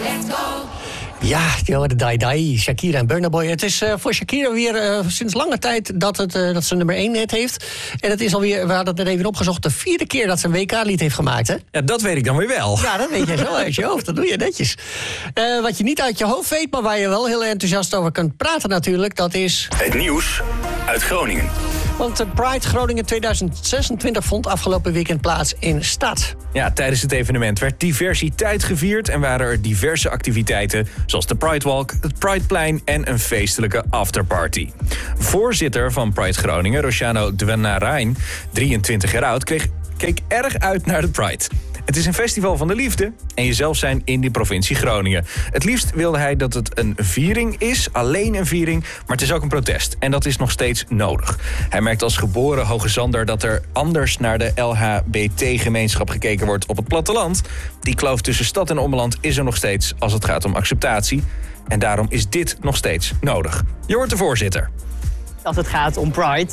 Ja, die hoorde Dai, Shakira en Burna Boy. Het is voor Shakira weer sinds lange tijd dat ze nummer 1 hit heeft. En het is alweer, we hadden het net even opgezocht, de 4e keer dat ze een WK-lied heeft gemaakt, hè? Ja, dat weet ik dan weer wel. Ja, dat weet je zo uit je hoofd. Dat doe je netjes. Wat je niet uit je hoofd weet, maar waar je wel heel enthousiast over kunt praten natuurlijk, dat is het nieuws uit Groningen. Want de Pride Groningen 2026 vond afgelopen weekend plaats in Stad. Ja, tijdens het evenement werd diversiteit gevierd en waren er diverse activiteiten, zoals de Pride Walk, het Prideplein en een feestelijke afterparty. Voorzitter van Pride Groningen, Rosciano Dwenarijn, 23 jaar oud, keek erg uit naar de Pride. Het is een festival van de liefde en jezelf zijn in die provincie Groningen. Het liefst wilde hij dat het een viering is, alleen een viering, maar het is ook een protest. En dat is nog steeds nodig. Hij merkt als geboren Hogezander dat er anders naar de LHBT-gemeenschap gekeken wordt op het platteland. Die kloof tussen stad en ommeland is er nog steeds als het gaat om acceptatie. En daarom is dit nog steeds nodig. Je hoort de voorzitter. Als het gaat om Pride,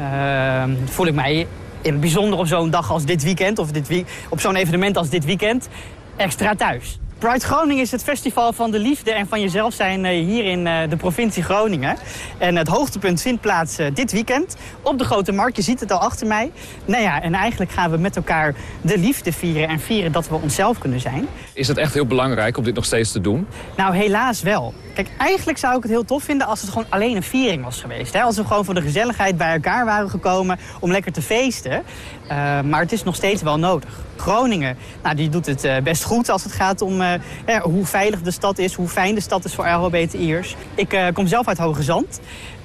voel ik mij in het bijzonder op zo'n dag als dit weekend, of op zo'n evenement als dit weekend, extra thuis. Pride Groningen is het festival van de liefde en van jezelf zijn hier in de provincie Groningen. En het hoogtepunt vindt plaats dit weekend op de Grote Markt. Je ziet het al achter mij. Nou ja, en eigenlijk gaan we met elkaar de liefde vieren en vieren dat we onszelf kunnen zijn. Is het echt heel belangrijk om dit nog steeds te doen? Nou, helaas wel. Kijk, eigenlijk zou ik het heel tof vinden als het gewoon alleen een viering was geweest. Hè? Als we gewoon voor de gezelligheid bij elkaar waren gekomen om lekker te feesten. Maar het is nog steeds wel nodig. Groningen, nou, die doet het best goed als het gaat om hoe veilig de stad is, hoe fijn de stad is voor LHBTI'ers. Ik kom zelf uit Hoogezand.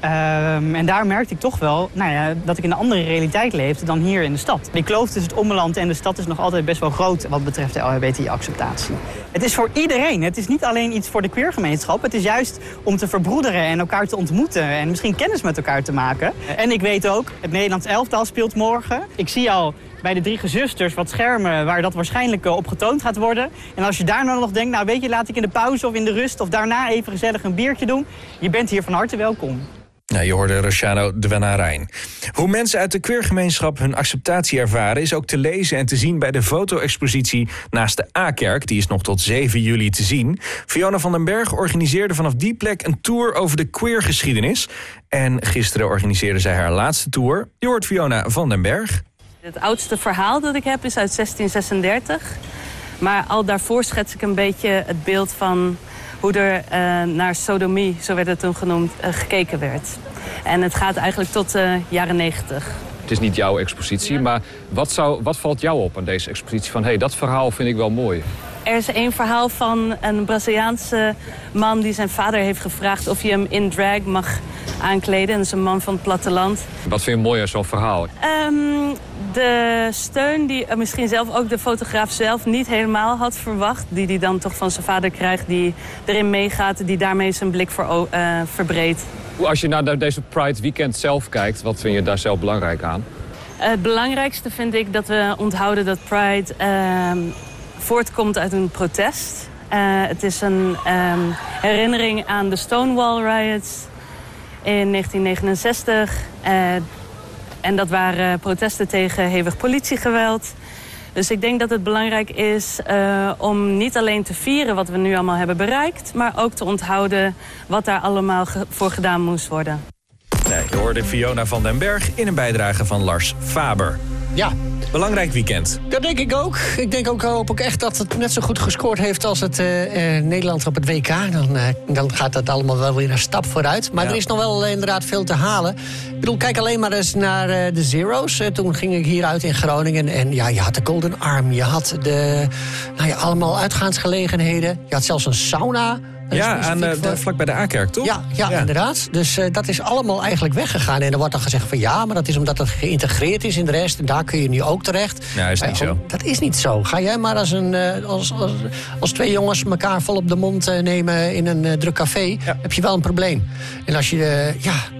En daar merkte ik toch wel dat ik in een andere realiteit leefde dan hier in de stad. Die kloof tussen het ommeland en de stad is nog altijd best wel groot wat betreft de LHBTI-acceptatie. Het is voor iedereen. Het is niet alleen iets voor de queergemeenschap. Het is juist om te verbroederen en elkaar te ontmoeten en misschien kennis met elkaar te maken. En ik weet ook, het Nederlands elftal speelt morgen. Ik zie al bij de 3 gezusters wat schermen waar dat waarschijnlijk op getoond gaat worden. En als je daarna nog denkt, nou weet je, laat ik in de pauze of in de rust of daarna even gezellig een biertje doen. Je bent hier van harte welkom. Nou, je hoorde Rosciano Dwenarijn. Hoe mensen uit de queergemeenschap hun acceptatie ervaren is ook te lezen en te zien bij de foto-expositie naast de A-kerk. Die is nog tot 7 juli te zien. Fiona van den Berg organiseerde vanaf die plek een tour over de queergeschiedenis. En gisteren organiseerde zij haar laatste tour. Je hoort Fiona van den Berg. Het oudste verhaal dat ik heb is uit 1636. Maar al daarvoor schets ik een beetje het beeld van hoe er naar sodomie, zo werd het toen genoemd, gekeken werd. En het gaat eigenlijk tot de jaren 90. Het is niet jouw expositie, maar wat valt jou op aan deze expositie? Van, dat verhaal vind ik wel mooi. Er is een verhaal van een Braziliaanse man die zijn vader heeft gevraagd of je hem in drag mag aankleden. Dat is een man van het platteland. Wat vind je mooi aan zo'n verhaal? De steun die misschien zelf ook de fotograaf zelf niet helemaal had verwacht. Die hij dan toch van zijn vader krijgt, die erin meegaat, die daarmee zijn blik verbreedt. Als je naar deze Pride Weekend zelf kijkt, wat vind je daar zelf belangrijk aan? Het belangrijkste vind ik dat we onthouden dat Pride voortkomt uit een protest. Het is een herinnering aan de Stonewall Riots in 1969. En dat waren protesten tegen hevig politiegeweld. Dus ik denk dat het belangrijk is om niet alleen te vieren wat we nu allemaal hebben bereikt, maar ook te onthouden wat daar allemaal voor gedaan moest worden. Nee, je hoorde Fiona van den Berg in een bijdrage van Lars Faber. Ja. Belangrijk weekend. Dat denk ik ook. Ik denk hoop ook echt dat het net zo goed gescoord heeft als het Nederland op het WK. Dan gaat dat allemaal wel weer een stap vooruit. Maar er is nog wel inderdaad veel te halen. Ik bedoel, kijk alleen maar eens naar de Zero's. Toen ging ik hieruit in Groningen. En ja, je had de Golden Arm. Je had allemaal uitgaansgelegenheden. Je had zelfs een sauna. Ja, vlak bij de A-kerk, toch? Ja, inderdaad. Dus dat is allemaal eigenlijk weggegaan. En er wordt dan gezegd van ja, maar dat is omdat het geïntegreerd is in de rest. En daar kun je nu ook terecht. Nou, is niet zo. Dat is niet zo. Ga jij maar als 2 jongens elkaar vol op de mond nemen in een druk café, heb je wel een probleem. En als je,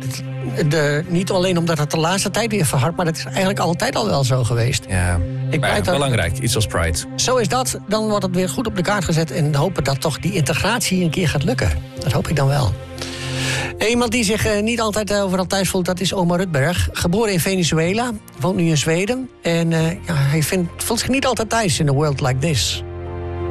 niet alleen omdat het de laatste tijd weer verhardt, maar dat is eigenlijk altijd al wel zo geweest. Ja, belangrijk, iets als Pride. Zo is dat, dan wordt het weer goed op de kaart gezet en hopen dat toch die integratie een keer gaat lukken. Dat hoop ik dan wel. Iemand die zich niet altijd overal thuis voelt, dat is Omar Rutberg. Geboren in Venezuela, woont nu in Zweden. En hij voelt zich niet altijd thuis in a world like this.